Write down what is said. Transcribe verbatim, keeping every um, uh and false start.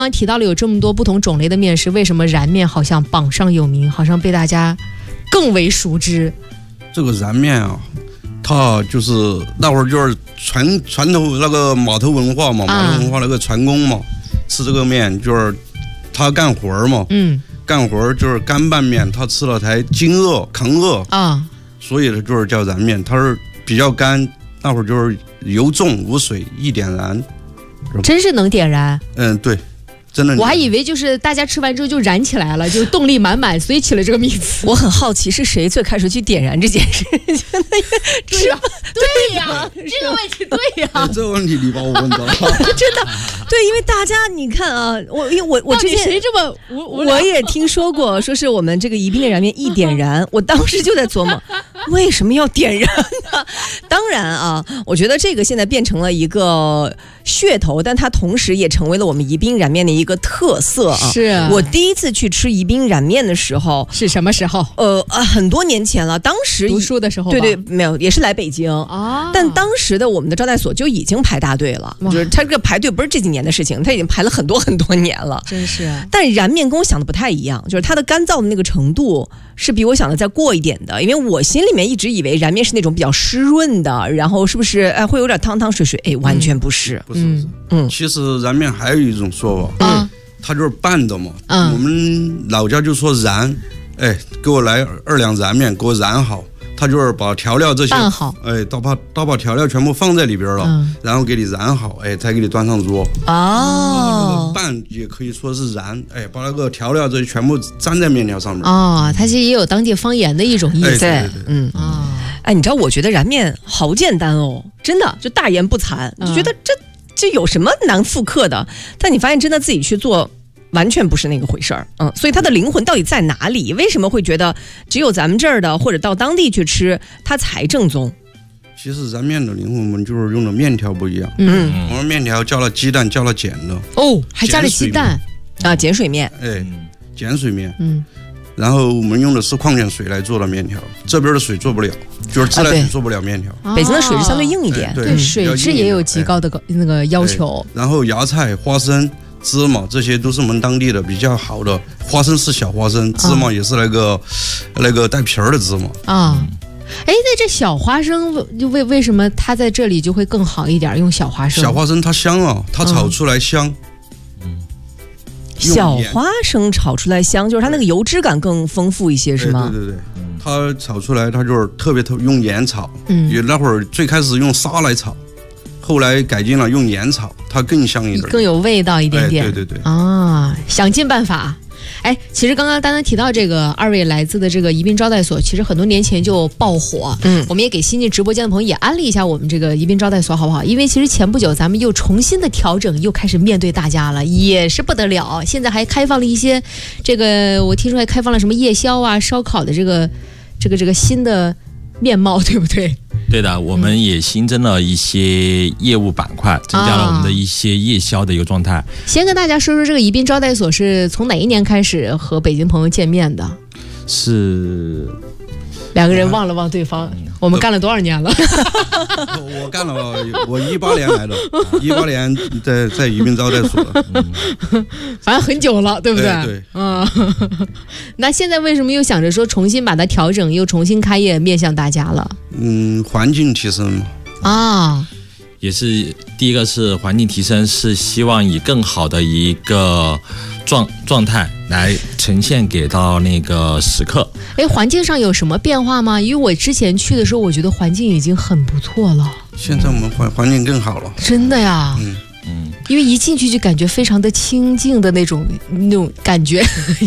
刚刚提到了有这么多不同种类的面食，为什么燃面好像榜上有名，好像被大家更为熟知？ 这个燃面啊，它就是那会儿就是传传统那个码头文化嘛，码头文化那个船工嘛，吃这个面就是他干活嘛，嗯，干活就是干拌面，他吃了才经饿扛饿啊，所以它就是叫燃面，它是比较干，那会儿就是油重无水，易点燃。 真是能点燃？ 嗯，对。真的， 我还以为就是大家吃完之后就燃起来了，就动力满满，所以起了这个名词。 我很好奇是谁最开始去点燃这件事。 对呀、啊，对呀、啊，这个问题对呀、啊哎，这个问题你把我问到了。 真的，对，因为大家你看啊，我因为我我之前谁这么无我也听说过，说是我们这个宜宾的燃面一点燃，我当时就在琢磨，为什么要点燃呢？当然啊，我觉得这个现在变成了一个噱头，但它同时也成为了我们宜宾燃面的一个特色啊。 是啊， 我第一次去吃宜宾燃面的时候是什么时候？ 呃呃，很多年前了，当时读书的时候。 对对，没有，也是来北京啊。但当时的我们的招待所就已经排大队了，就是它这个排队不是这几年的事情，它已经排了很多很多年了。 真是。 但燃面跟我想的不太一样，就是它的干燥的那个程度是比我想的再过一点的，因为我心里面一直以为燃面是那种比较湿润的，然后是不是哎会有点汤汤水水？哎，完全不是。 嗯、不是不是，嗯，其实燃面还有一种说法，嗯，它就是拌的嘛，嗯，我们老家就说燃，哎，给我来二两燃面，给我燃好。他就是把调料这些拌好， 哎，他把他把调料全部放在里边了，嗯、然后给你燃好，哎，才给你端上桌。哦，这个拌也可以说是燃，哎，把那个调料这些全部粘在面条上面。 哦，它其实也有当地方言的一种意思。 哎、对对对， 嗯啊、哦，哎，你知道，我觉得燃面好简单哦，真的，就大言不惭，就觉得这这有什么难复刻的？但你发现真的自己去做。完全不是那个回事儿，嗯，所以它的灵魂到底在哪里？为什么会觉得只有咱们这儿的，或者到当地去吃，它才正宗？ 其实燃面的灵魂，我们就是用的面条不一样，嗯，我们面条加了鸡蛋，加了碱的， 哦，还加了鸡蛋啊，碱水面， 哎，碱水面，嗯，然后我们用的是矿泉水来做的面条，这边的水做不了，就是自来水做不了面条， 啊、北京的水质相对硬一点， 哎、对, 对，水质也有极高的那个要求， 哎、然后芽菜、花生。芝麻这些都是我们当地的比较好的，花生是小花生，芝麻也是那个、啊、那个带皮儿的芝麻啊。哎，那这小花生为为什么它在这里就会更好一点？用小花生， 小花生它香啊，它炒出来香。 嗯，小花生炒出来香，就是它那个油脂感更丰富一些，是吗？ 对对对，它炒出来它就是特别特用盐炒，嗯，有那会儿最开始用沙来炒。后来改进了用盐炒，它更香一点， 更有味道一点点。 哎、对对对啊，想尽办法。哎，其实刚刚丹丹提到这个二位来自的这个宜宾招待所，其实很多年前就爆火。嗯，我们也给新进直播间的朋友也安利一下我们这个宜宾招待所，好不好？因为其实前不久咱们又重新的调整，又开始面对大家了，也是不得了。现在还开放了一些，这个我听说还开放了什么夜宵啊、烧烤的这个这个这个新的面貌，对不对？ 对的，我们也新增了一些业务板块，增加了我们的一些夜宵的一个状态。 先跟大家说说这个宜宾招待所是从哪一年开始和北京朋友见面的？ 是两个人望了望对方，嗯、我们干了多少年了？ 我干了，我一八年来的，一八年在在宜宾招待所， 嗯、反正很久了，对不对？ 哎、对， 嗯。那现在为什么又想着说重新把它调整，又重新开业，面向大家了？ 嗯，环境提升嘛。 啊。 也是第一个是环境提升，是希望以更好的一个状状态来呈现给到那个食客。 哎，环境上有什么变化吗？因为我之前去的时候，我觉得环境已经很不错了。 现在我们环环境更好了。 真的呀。 嗯嗯。 因为一进去就感觉非常的清静的那种那种感觉。